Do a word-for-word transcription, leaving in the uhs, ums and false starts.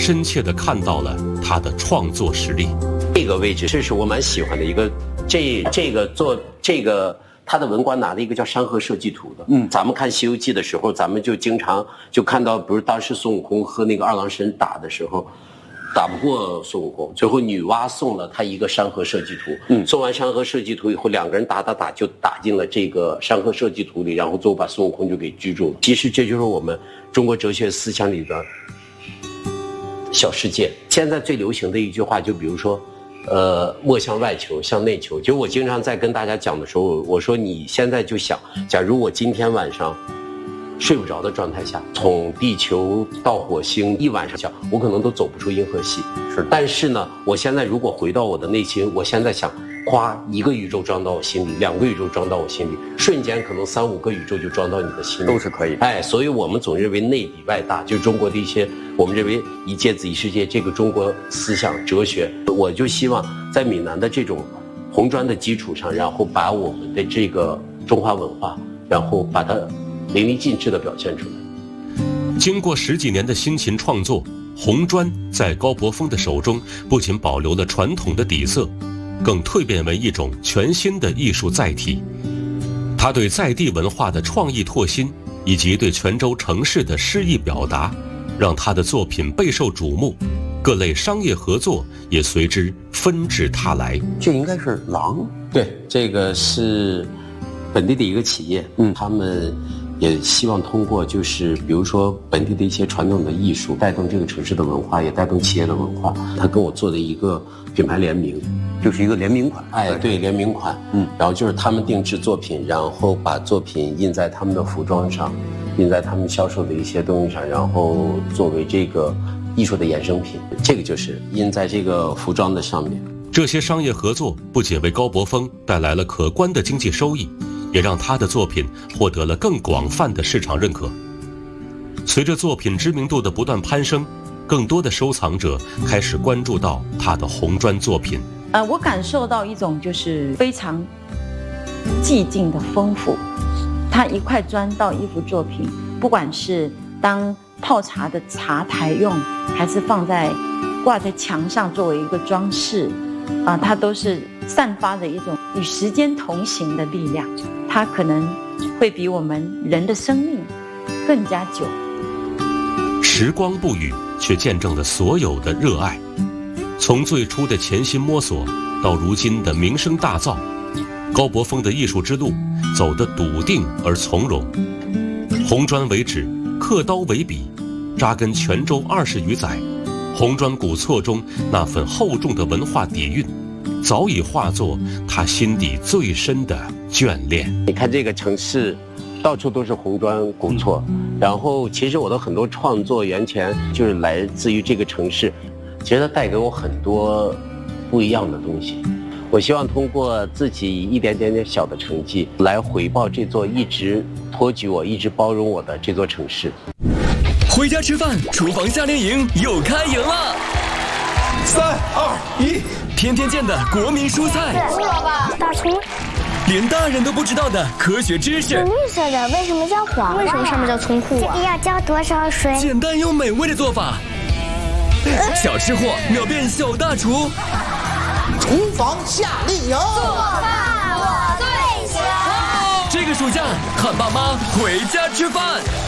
深切地看到了他的创作实力。 这个位置，这是我蛮喜欢的一个，这这个做这个他的文官拿了一个叫山河社稷图的。嗯，咱们看《西游记》的时候，咱们就经常就看到，比如当时孙悟空和那个二郎神打的时候，打不过孙悟空，最后女娲送了他一个山河社稷图。嗯，送完山河社稷图以后，两个人打打打就打进了这个山河社稷图里，然后最后把孙悟空就给居住了。其实这就是我们中国哲学思想里的小世界。现在最流行的一句话，就比如说。呃，莫向外求，向内求。就我经常在跟大家讲的时候，我说你现在就想，假如我今天晚上睡不着的状态下，从地球到火星一晚上想，我可能都走不出银河系。是，但是呢，我现在如果回到我的内心，我现在想，夸一个宇宙装到我心里，两个宇宙装到我心里，瞬间可能三五个宇宙就装到你的心里， 都是可以。 哎，所以我们总认为内比外大，就是中国的一些。我们认为一芥子一世界，这个中国思想哲学，我就希望在闽南的这种红砖的基础上，然后把我们的这个中华文化，然后把它淋漓尽致地表现出来。 经过十几年的辛勤创作，红砖在高伯峰的手中不仅保留了传统的底色，更蜕变为一种全新的艺术载体。他对在地文化的创意拓新，以及对泉州城市的诗意表达，让他的作品备受瞩目，各类商业合作也随之纷至沓来。 这应该是狼，对，这个是本地的一个企业，嗯，他们也希望通过就是比如说本地的一些传统的艺术，带动这个城市的文化，也带动企业的文化。他跟我做的一个品牌联名， 就是一个联名款。 哎，对，联名款，嗯，然后就是他们定制作品，然后把作品印在他们的服装上。印在他们销售的一些东西上，然后作为这个艺术的衍生品，这个就是印在这个服装的上面。 这些商业合作不仅为高伯峰带来了可观的经济收益，也让他的作品获得了更广泛的市场认可。随着作品知名度的不断攀升，更多的收藏者开始关注到他的红砖作品。 呃，我感受到一种就是非常寂静的丰富。它一块砖到一幅作品，不管是当泡茶的茶台用，还是放在挂在墙上作为一个装饰，啊、呃，它都是散发着一种与时间同行的力量。它可能会比我们人的生命更加久。 时光不语，却见证了所有的热爱。从最初的潜心摸索，到如今的名声大噪，高伯峰的艺术之路走得笃定而从容。红砖为纸，刻刀为笔，扎根泉州二十余载，红砖古厝中那份厚重的文化底蕴，早已化作他心底最深的眷恋。 你看这个城市，到处都是红砖古厝，然后其实我的很多创作源泉就是来自于这个城市，其实它带给我很多不一样的东西。我希望通过自己一点点点小的成绩来回报这座一直托举我、一直包容我的这座城市。 回家吃饭，厨房夏令营又开营了！三二一，天天见的国民蔬菜， 胡萝卜、大葱， 连大人都不知道的科学知识。 绿色的为什么叫黄？为什么上面叫葱裤啊？这个要浇多少水？ 简单又美味的做法，小吃货秒变小大厨。 厨房夏令营， 做饭我最强。 这个暑假，看爸妈回家吃饭。